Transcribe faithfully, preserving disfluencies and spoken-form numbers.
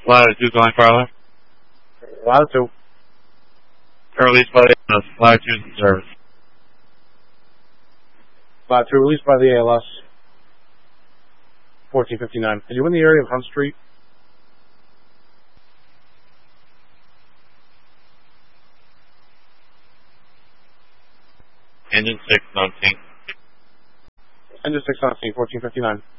Latitude line parlor. Latitude. Released by the A L S. Latitude in service. Latitude released by the A L S. fourteen fifty-nine. Are you in the area of Hunt Street? Engine six nineteen. Engine six nineteen, fourteen fifty-nine.